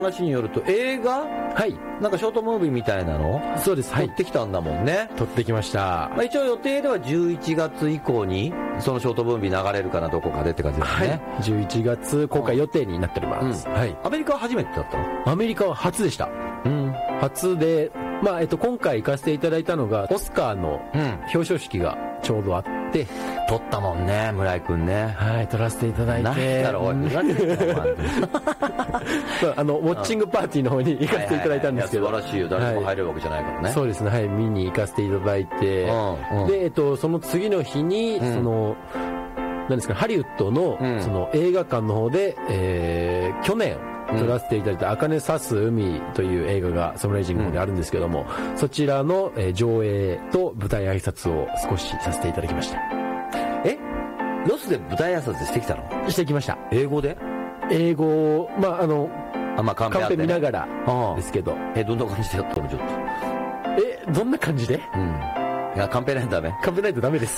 話によると映画、 はい、 なんかショートムービーみたいなの、 そうです、 撮ってきたんだもんね。 撮ってきました。 まあ、一応予定では11月以降にそのショートムービー流れるかな、どこかでって感じですね。 はい、11月公開予定になっております、はい。 アメリカは初めてだったの？ アメリカは初でした。初で、まあ今回行かせていただいたのがオスカーの表彰式がちょうどあって、 撮ったもんね、村井くんね。 はい、撮らせていただいて。 何だろう、おい、村井くんウォッチングパーティーの方に行かせていただいたんですけど、 素晴らしいよ、誰も入れるわけじゃないからね。 そうですね、はい、見に行かせていただいて、で、その次の日に、何ですか、ハリウッドの、その映画館の方で、去年、撮らせていただいた茜さす海という映画がサムライジングの方であるんですけども、そちらの上映と舞台挨拶を少しさせていただきました。 ロスで舞台挨拶してきたの？ してきました。 英語で？ 英語、まあカンペ見ながらですけど。 どんな感じでやったの？ちょっと。 どんな感じで？ いや、カンペないとダメ。 カンペないとダメです。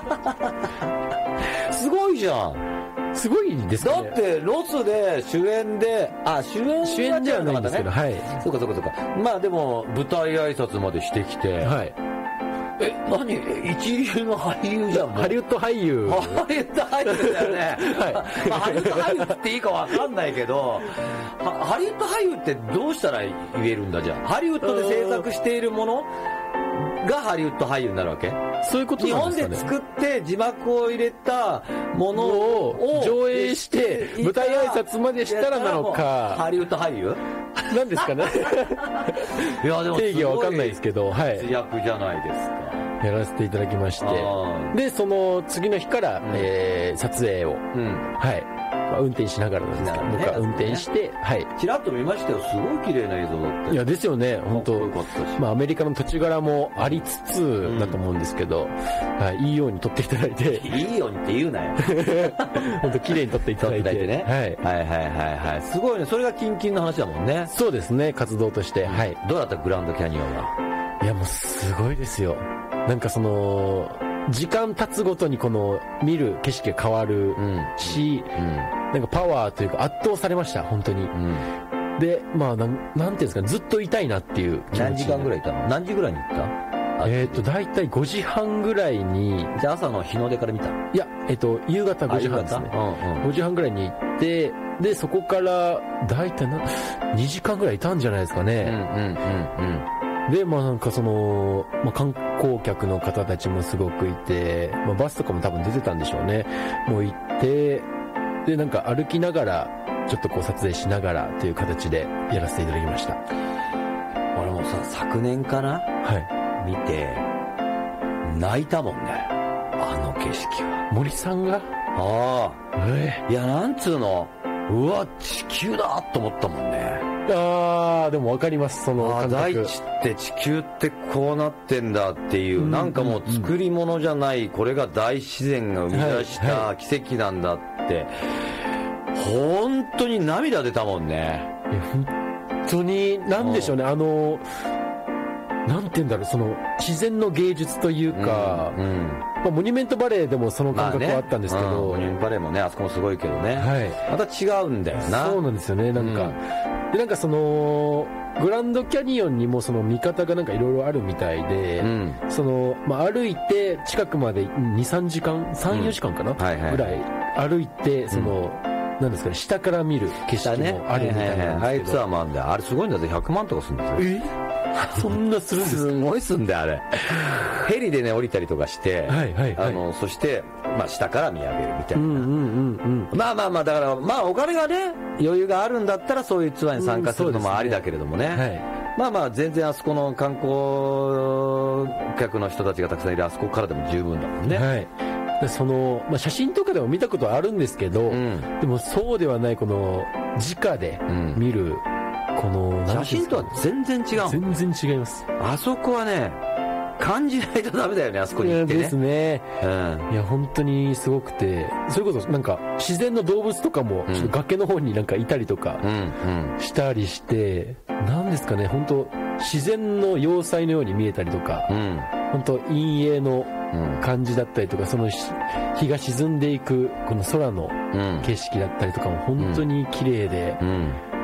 すごいじゃん。 すごいですね。 だってロスで主演で、主演ではないんですけど、 はい。 そうか。まあでも舞台挨拶までしてきて、 はい。 何？一流の俳優じゃん。 ハリウッド俳優。 ハリウッド俳優だよね。はい。まあ、ハリウッド俳優って言っていいかわかんないけど、ハリウッド俳優ってどうしたら言えるんだじゃあ。ハリウッドで制作しているものがハリウッド俳優になるわけ？ そういうことなんですかね。 日本で作って字幕を入れたものを上映して舞台挨拶までしたらなのか、 ハリウッド俳優なんですかね。 いやでも定義は分かんないですけど、はい。 活躍じゃないですか。 やらせていただきまして、でその次の日から、撮影を、はい。運転しながらなんですけど、僕は運転して、はい。 ちらっと見ましたよ。すごい綺麗な映像だった。 いやですよね、本当。まあアメリカの土地柄もありつつだと思うんですけど、はい、いいように撮っていただいて、 いいようにって言うなよ。 本当綺麗に撮っていただいてね。はい。すごいね。それがキンキンの話だもんね。 そうですね、活動として。はい。 どうだったグランドキャニオンは？ いやもうすごいですよ。なんかその時間経つごとにこの見る景色が変わるし、なんかパワーというか圧倒されました、本当に。で、まあなんていうんですかね、ずっといたいなっていう気持ち。 何時間ぐらいいたの？何時ぐらいに行った？ だいたい5時半ぐらいに。 じゃあ朝の日の出から見た？ いや、夕方5時半ですね。5時半ぐらいに行って、で、そこからだいたい2時間ぐらいいたんじゃないですかね。で、まあなんかその、観光客の方たちもすごくいて、バスとかも多分出てたんでしょうね。もう行って、で、なんか歩きながら、ちょっとこう撮影しながらという形でやらせていただきました。 俺もさ、昨年かな？はい。見て、泣いたもんね。あの景色は。 森さんが？ いや、なんつうの？うわ、地球だと思ったもんね。 でも分かります、その感覚。 大地って地球ってこうなってんだっていう、なんかもう作り物じゃない、これが大自然が生み出した奇跡なんだって、本当に涙出たもんね。 本当に、なんでしょうね、なんて言うんだろう、その自然の芸術というか、モニュメントバレーでもその感覚はあったんですけど、 モニュメントバレーもね、あそこもすごいけどね、また違うんだよな。 そうなんですよね。なんかそのグランドキャニオンにもその見方がなんかいろいろあるみたいで、その歩いて近くまで 2,3 時間3-4時間かな、ぐらい歩いて、そのなんですかね、下から見る景色もあるみたいなんですけど、 あいツアーもあるんだよ。あれすごいんだぜ、100万とかするんですよ。 そんなするんですか？ すごいすんだよ、あれ。ヘリでね、降りたりとかして、そして、下から見上げるみたいな。だから、お金がね、余裕があるんだったら、そういうツアーに参加するのもありだけれどもね。全然あそこの観光客の人たちがたくさんいるあそこからでも十分だもんね。 でその写真とかでも見たことはあるんですけど、でもそうではない、この直で見る、この写真とは全然違う。 全然違います。 あそこはね、感じないとダメだよね、あそこに行ってね。 ですね。いや本当にすごくて、それこそなんか自然の動物とかもちょっと崖の方になんかいたりとかしたりして、なんですかね、本当自然の要塞のように見えたりとか、本当陰影の感じだったりとか、その日が沈んでいくこの空の景色だったりとかも本当に綺麗で、